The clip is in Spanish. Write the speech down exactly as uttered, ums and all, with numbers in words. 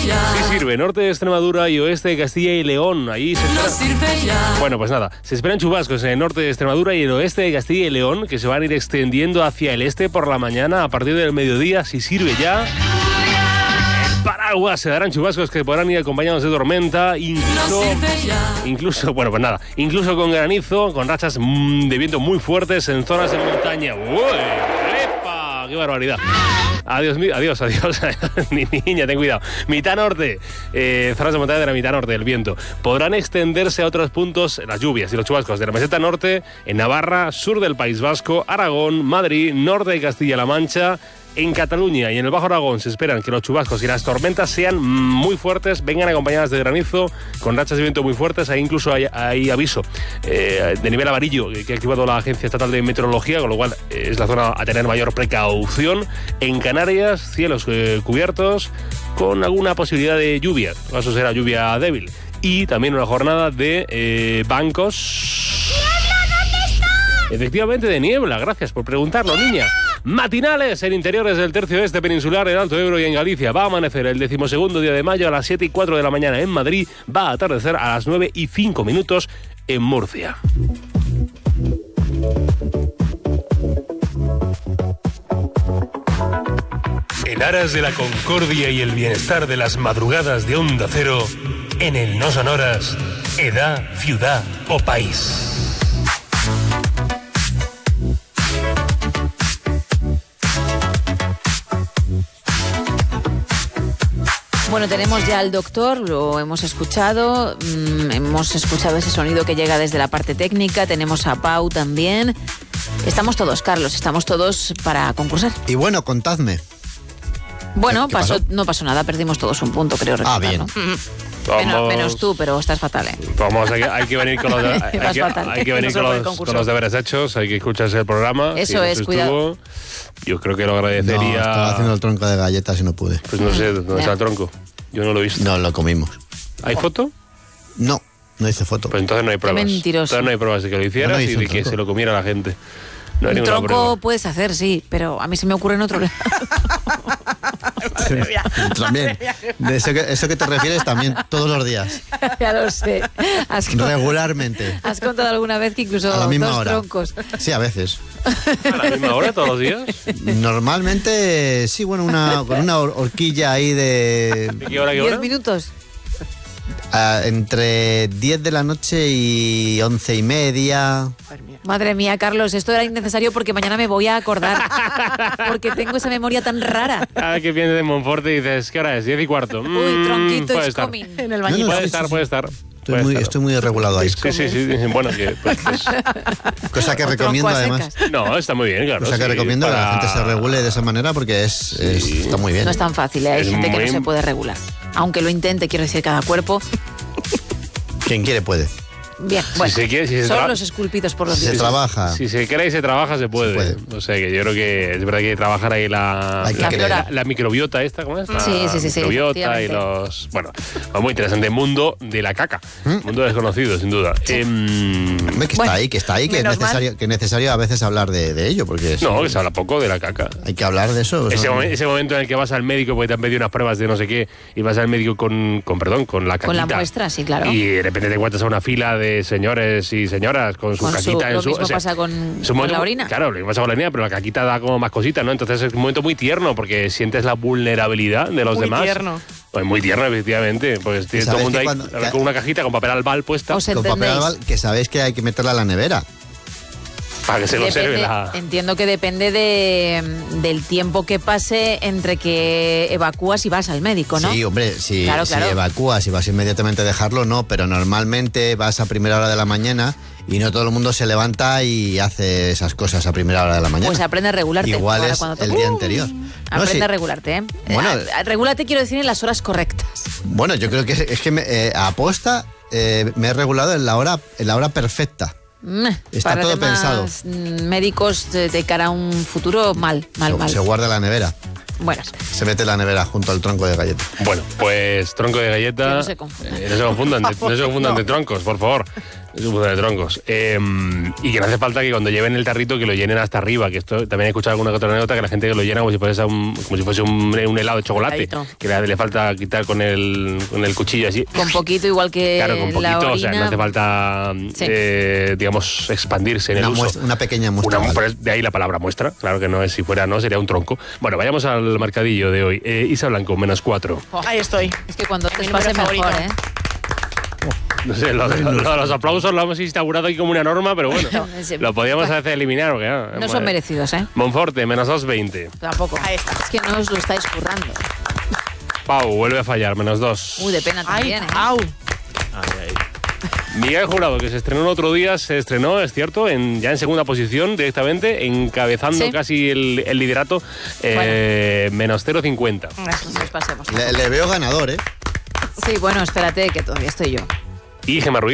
Sí sirve, norte de Extremadura y oeste de Castilla y León. Ahí se espera... No sirve ya. Bueno, pues nada, se esperan chubascos en el norte de Extremadura y el oeste de Castilla y León, que se van a ir extendiendo hacia el este por la mañana a partir del mediodía, si sirve ya. Paraguas, se darán chubascos que podrán ir acompañados de tormenta, incluso, incluso, bueno, pues nada, incluso con granizo, con rachas mmm, de viento muy fuertes en zonas de montaña. ¡Uy! ¡Epa! ¡Qué barbaridad! Adiós, adiós, adiós, niña, ten cuidado. Mitad norte, eh, zonas de montaña de la mitad norte del viento. Podrán extenderse a otros puntos las lluvias y los chubascos de la meseta norte, en Navarra, sur del País Vasco, Aragón, Madrid, norte de Castilla-La Mancha. En Cataluña y en el Bajo Aragón se esperan que los chubascos y las tormentas sean muy fuertes, vengan acompañadas de granizo, con rachas de viento muy fuertes. Ahí incluso hay, hay aviso eh, de nivel amarillo que ha activado la Agencia Estatal de Meteorología, con lo cual eh, es la zona a tener mayor precaución. En Canarias, cielos eh, cubiertos con alguna posibilidad de lluvia, eso será lluvia débil. Y también una jornada de eh, bancos... ¿Dónde está? Efectivamente, de niebla, gracias por preguntarlo, niña. Matinales en interiores del tercio este peninsular, en Alto Ebro y en Galicia. Va a amanecer el decimosegundo día de mayo a las siete y cuatro de la mañana en Madrid. Va a atardecer a las nueve y cinco minutos en Murcia. En aras de la concordia y el bienestar de las madrugadas de Onda Cero, en el No Sonoras, edad, ciudad o país. Bueno, tenemos ya al doctor, lo hemos escuchado, mmm, hemos escuchado ese sonido que llega desde la parte técnica, tenemos a Pau también. Estamos todos, Carlos, estamos todos para concursar. Y bueno, contadme. Bueno, ¿Qué, qué pasó, pasó? no pasó nada, perdimos todos un punto, creo recordar, Ah, bien. ¿no? Vamos, menos, menos tú, pero estás fatal, ¿eh? Vamos, hay que, hay que venir con los, de, hay Vas que, fatal. hay que venir No con, solo los, el con los deberes hechos, hay que escucharse el programa. Eso si es, no cuidado. estuvo, yo creo que lo agradecería. No, estaba haciendo el tronco de galletas y no pude. Pues no sé, ¿dónde Ya. está el tronco? Yo no lo he visto. No, lo comimos. ¿Hay foto? No, no hice foto. Pues entonces no hay pruebas. mentiroso. Entonces no hay pruebas de que lo hicieras No, no hice y de un que tronco. se lo comiera la gente. No hay Un ninguna tronco prueba. puedes hacer, sí, pero a mí se me ocurre en otro lado. También. De eso, que, eso que te refieres también todos los días. Ya lo sé. Has, con- Regularmente. has contado alguna vez que incluso A la misma dos hora. troncos. Sí, a veces. ¿A la misma hora todos los días? Normalmente, sí, bueno, una, con una hor- horquilla ahí de... ¿De qué hora, qué ¿Diez hora? minutos? ah, entre diez de la noche y once y media. Madre mía, Carlos, esto era innecesario porque mañana me voy a acordar. Porque tengo esa memoria tan rara. Cada vez que vienes de Monforte y dices, ¿qué hora es? Diez y cuarto. Uy, Mm, tronquito puede is estar. coming. En el No, no, Puede sí, estar, sí, puede sí. estar. Estoy puede muy, estar. estoy muy regulado ahí. Sí, sí, sí. Bueno, que, pues, pues, Cosa que O recomiendo tronco a además. secas. no, está muy bien, claro. Cosa que sí, recomiendo que la para- gente se regule de esa manera porque es, es- está muy bien. No es tan fácil, ¿eh? Hay Es gente que muy- no se puede regular. Aunque lo intente, quiero decir, cada cuerpo. Quien quiere puede. Bien, bueno. se quiere, si se son tra- los esculpidos por los Si se dioses. trabaja. Si se quiere y se trabaja, se puede. Se puede. O sea, que yo creo que es verdad que hay que trabajar ahí la, Hay que la, creer. la- la microbiota esta, ¿cómo es? La Sí, sí, sí, sí, microbiota y efectivamente. los... Bueno, pues muy interesante. Mundo de la caca. Mundo desconocido, sin duda. Em, Hombre, que Bueno, está ahí, que está ahí, que es menos mal. necesario, que es necesario a veces hablar de, de ello, porque es- no, que se habla poco de la caca. hay que hablar de eso. Ese, son- momen- ese momento en el que vas al médico porque te han pedido unas pruebas de no sé qué y vas al médico con, con perdón, con la caquita. Con la muestra, sí, claro. Y de repente te encuentras a una fila de señores y señoras con su Con su- caquita en lo su... mismo o sea, pasa con- es un con momento la muy- orina. Claro, lo mismo pasa con la orina, pero la caquita da como más cositas, ¿no? Entonces es un momento muy tierno porque sientes la vulnerabilidad de los Muy demás. tierno. Pues muy tierno, efectivamente. Pues tienes todo el ¿Sabes mundo que ahí cuando- con una cajita con papel albal puesta Os con papel entendéis. albal, que sabéis que hay que meterla a la nevera. para que se conserve Depende- la... Entiendo que depende de, del tiempo que pase entre que evacúas y vas al médico, ¿no? Sí, hombre, si, Claro, si claro. evacúas y vas inmediatamente a dejarlo, no, pero normalmente vas a primera hora de la mañana y no todo el mundo se levanta y hace esas cosas a primera hora de la mañana. Pues aprende a regularte. Igual Ahora, es cuando te- el día anterior. No, Aprende sí. a regularte, ¿eh? Bueno, A- a- Regúlate, quiero decir, en las horas correctas. Bueno, yo creo que es, es que me, eh, a aposta eh, me he regulado en la hora, en la hora perfecta. Mm, Está para todo temas, pensado. mm, médicos de, de cara a un futuro, mal, mal, se, mal. se guarda en la nevera. Bueno. Se mete en la nevera junto al tronco de galleta. Bueno, pues tronco de galleta... Que no se confundan. Eh, no se confundan, de, no se confundan No. de troncos, por favor. No se confundan de troncos. Eh, y que no hace falta que cuando lleven el tarrito que lo llenen hasta arriba, que esto también he escuchado alguna que otra anécdota que la gente que lo llena como si fuese un, como si fuese un, un helado de chocolate, Heladito. que le, le falta quitar con el, con el cuchillo así. Con poquito, igual que Claro, con la poquito, orina. o sea, no hace falta, Sí. eh, digamos, expandirse en Una, el uso. muestra- una pequeña muestra. Una- vale. pues de ahí la palabra muestra, claro que no es, si fuera no, sería un tronco. Bueno, vayamos al marcadillo de hoy. Eh, Isa Blanco, menos cuatro. Ahí estoy. Es que cuando te Mi pase número mejor, favorito. ¿eh? No sé, lo- lo- lo- los aplausos lo hemos instaurado aquí como una norma, pero bueno, Ese- lo podíamos hacer eliminar. Porque, ah, No son merecidos, ¿eh? Monforte, menos dos veinte. Tampoco. Ahí está. Es que no os lo estáis currando. Pau, vuelve a fallar, menos dos. Uy, de pena Ay, también, ¿eh? au. Miguel Jurado, que se estrenó el otro día, se estrenó, es cierto, en, ya en segunda posición directamente, encabezando Sí. casi el, el liderato, eh, menos cero coma cincuenta. No nos pasemos. Le, le veo ganador, ¿eh? Sí, bueno, espérate, que todavía estoy yo. Y Gemma Ruiz.